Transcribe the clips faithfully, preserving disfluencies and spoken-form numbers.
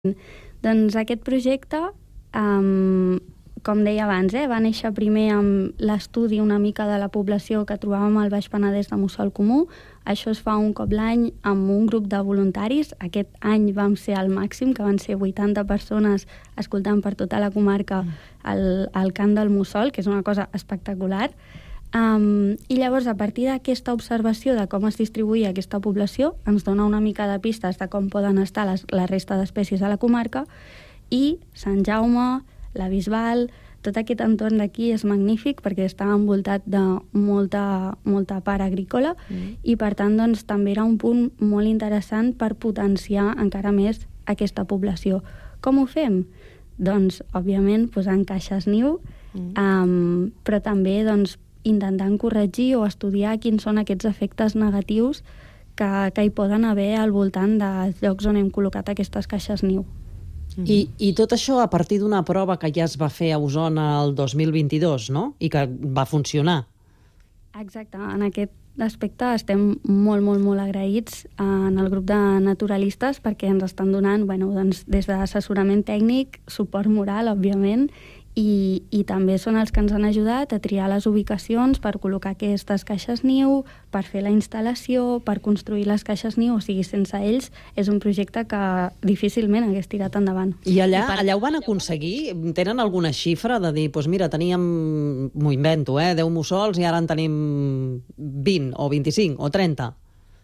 Doncs aquest projecte, um, com deia abans, eh, va néixer primer amb l'estudi una mica de la població que trobàvem al Baix Penedès de Mussol Comú. Això es fa un cop l'any amb un grup de voluntaris. Aquest any vam ser al màxim, que van ser vuitanta persones escoltant per tota la comarca el, el cant del mussol, que és una cosa espectacular. Um, I llavors, a partir d'aquesta observació de com es distribuïa aquesta població, ens dona una mica de pistes de com poden estar les, la resta d'espècies a la comarca, i Sant Jaume, la Bisbal, tot aquest entorn d'aquí és magnífic perquè està envoltat de molta, molta part agrícola mm. i, per tant, doncs, també era un punt molt interessant per potenciar encara més aquesta població. Com ho fem? Doncs, òbviament, posant caixes niu, mm. um, però també, doncs, intentant corregir o estudiar quins són aquests efectes negatius que, que hi poden haver al voltant dels llocs on hem col·locat aquestes caixes niu. Mm-hmm. I, I tot això a partir d'una prova que ja es va fer a Osona el dos mil vint-i-dos, no? I que va funcionar. Exacte. En aquest aspecte estem molt, molt, molt agraïts en el grup de naturalistes perquè ens estan donant, bueno, doncs, des d'assessorament tècnic, suport moral, òbviament, I, i també són els que ens han ajudat a triar les ubicacions per col·locar aquestes caixes niu, per fer la instal·lació, per construir les caixes niu. O sigui, sense ells és un projecte que difícilment hagués tirat endavant. I allà, I per... allà ho van aconseguir? Tenen alguna xifra de dir, doncs mira, teníem, m'ho invento, eh, deu mussols i ara en tenim vint o vint-i-cinc o trenta?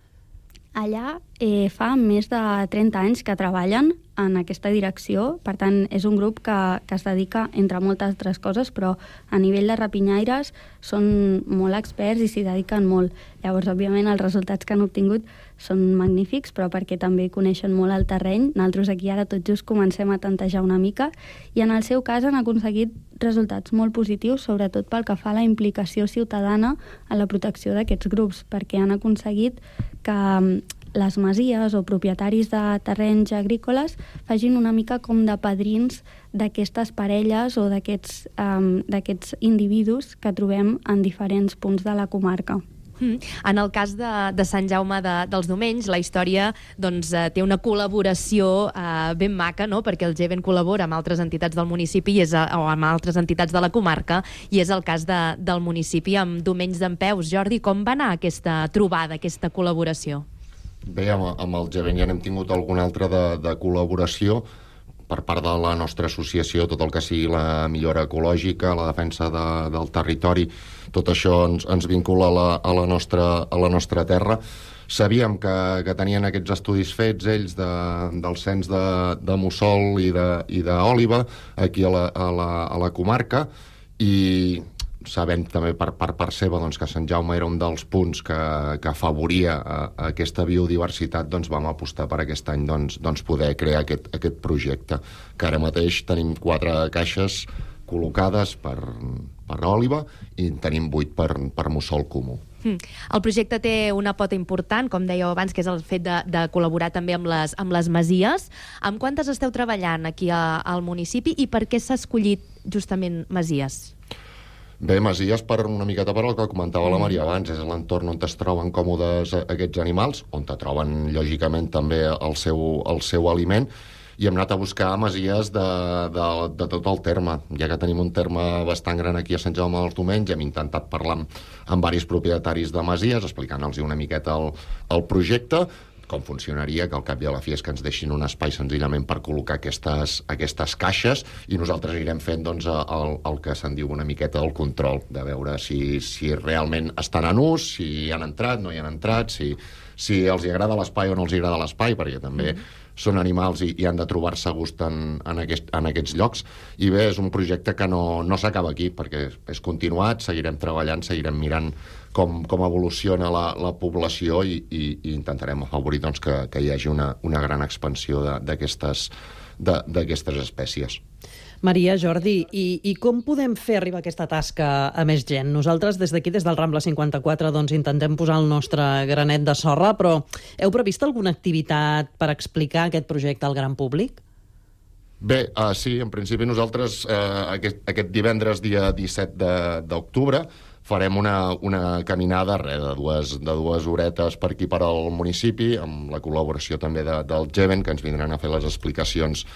Allà eh, fa més de trenta anys que treballen en aquesta direcció, per tant, és un grup que, que es dedica, entre moltes altres coses, però a nivell de rapinyaires són molt experts i s'hi dediquen molt. Llavors, òbviament, els resultats que han obtingut són magnífics, però perquè també coneixen molt el terreny. Nosaltres aquí ara tot just comencem a tantejar una mica, i en el seu cas han aconseguit resultats molt positius, sobretot pel que fa a la implicació ciutadana en la protecció d'aquests grups, perquè han aconseguit que les masies o propietaris de terrenys agrícoles facin una mica com de padrins d'aquestes parelles o d'aquests um, d'aquests individus que trobem en diferents punts de la comarca. Mm. En el cas de, de Sant Jaume de, dels Domenys, la història doncs, eh, té una col·laboració eh, ben maca, no? Perquè el Geven col·labora amb altres entitats del municipi i és, a, o amb altres entitats de la comarca, i és el cas de, del municipi amb Domenys d'Empeus. Jordi, com va anar aquesta trobada, aquesta col·laboració? Bé, amb, amb el Geven ja n'hem tingut alguna altra de, de col·laboració per part de la nostra associació, tot el que sigui la millora ecològica, la defensa de, del territori, tot això ens, ens vincula a la, a, la nostra, a la nostra terra. Sabíem que, que tenien aquests estudis fets, ells, de, del cens de, de mussol i d'òliba aquí a la, a, la, a la comarca, i sabent també per part per seva doncs, que Sant Jaume era un dels punts que, que afavoria a, a aquesta biodiversitat, doncs vam apostar per aquest any doncs, doncs poder crear aquest, aquest projecte, que ara mateix tenim quatre caixes col·locades per, per òliba i tenim vuit per, per mussol comú. Mm. El projecte té una pota important, com dèieu abans, que és el fet de, de col·laborar també amb les, amb les masies. Amb quantes esteu treballant aquí a, al municipi i per què s'ha escollit justament masies? Bé, masies per una miqueta per el que comentava la Maria abans, és l'entorn on es troben còmodes aquests animals, on te troben, lògicament, també el seu, el seu aliment, i hem anat a buscar masies de, de, de tot el terme. Ja que tenim un terme bastant gran aquí a Sant Jaume dels Domenys, hem intentat parlar amb, amb diversos propietaris de masies, explicant-los una miqueta el, el projecte, com funcionaria, que al cap i a la fi és que ens deixin un espai senzillament per col·locar aquestes, aquestes caixes, i nosaltres anirem fent doncs, el, el que se'n diu una miqueta el control, de veure si, si realment estan en ús, si hi han entrat, no hi han entrat, si, si els hi agrada l'espai o no els hi agrada l'espai, perquè també mm. són animals i, i han de trobar-se a gust en, en, aquest, en aquests llocs. I bé, és un projecte que no, no s'acaba aquí, perquè és continuat, seguirem treballant, seguirem mirant com, com evoluciona la, la població i, i, i intentarem afavorir doncs, que, que hi hagi una, una gran expansió d'aquestes d'aquestes espècies. Maria, Jordi, i, i com podem fer arribar aquesta tasca a més gent? Nosaltres des d'aquí, des del Rambla cinquanta-quatre, doncs intentem posar el nostre granet de sorra, però heu previst alguna activitat per explicar aquest projecte al gran públic? Bé, uh, sí, en principi nosaltres uh, aquest, aquest divendres, dia disset d'octubre, farem una, una caminada re, de, dues, de dues horetes per aquí per al municipi, amb la col·laboració també de, del Geven, que ens vindran a fer les explicacions